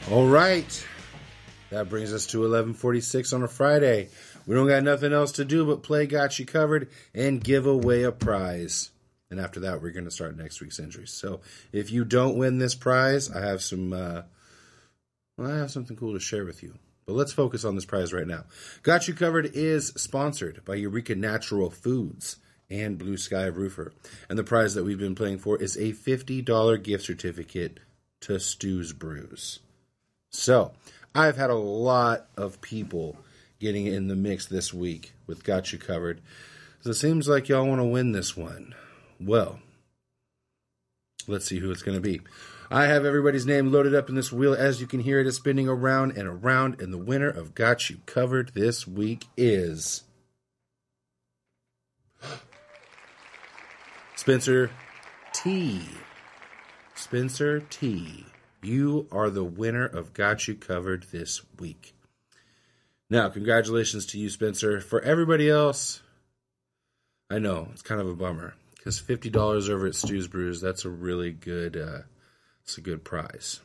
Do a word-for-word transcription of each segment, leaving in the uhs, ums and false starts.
All right. That brings us to eleven forty-six on a Friday. We don't got nothing else to do but play Got You Covered and give away a prize. And after that, we're going to start next week's entries. So if you don't win this prize, I have some, uh, well, I have something cool to share with you. But let's focus on this prize right now. Got You Covered is sponsored by Eureka Natural Foods and Blue Sky Roofer. And the prize that we've been playing for is a fifty dollars gift certificate to Stu's Brews. So I've had a lot of people getting in the mix this week with Got You Covered. So it seems like y'all want to win this one. Well, let's see who it's going to be. I have everybody's name loaded up in this wheel. As you can hear, it is spinning around and around. And the winner of Got You Covered this week is Spencer T. Spencer T. You are the winner of Got You Covered this week. Now, congratulations to you, Spencer. For everybody else, I know, it's kind of a bummer. Because fifty dollars over at Stu's Brews, that's a really good, uh, it's a good prize.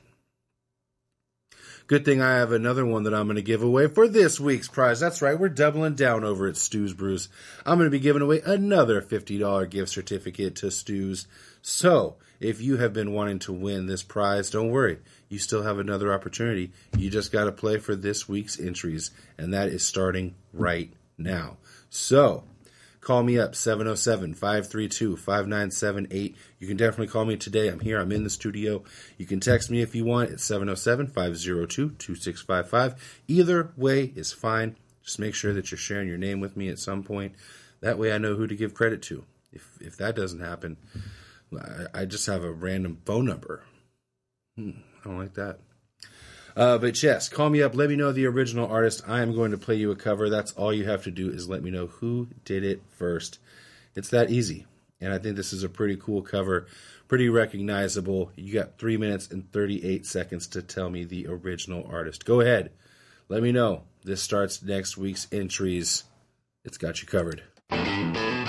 Good thing I have another one that I'm going to give away for this week's prize. That's right, we're doubling down over at Stu's Brews. I'm going to be giving away another fifty dollars gift certificate to Stu's. So, if you have been wanting to win this prize, don't worry. You still have another opportunity. You just got to play for this week's entries, and that is starting right now. So, call me up, seven oh seven, five three two, five nine seven eight. You can definitely call me today. I'm here. I'm in the studio. You can text me if you want. It's seven oh seven, five oh two, two six five five. Either way is fine. Just make sure that you're sharing your name with me at some point. That way I know who to give credit to. If if that doesn't happen, I, I just have a random phone number. Hmm, I don't like that. Uh, but yes, call me up. Let me know the original artist. I am going to play you a cover. That's all you have to do is let me know who did it first. It's that easy. And I think this is a pretty cool cover. Pretty recognizable. You got three minutes and thirty-eight seconds to tell me the original artist. Go ahead. Let me know. This starts next week's entries. It's Got You Covered.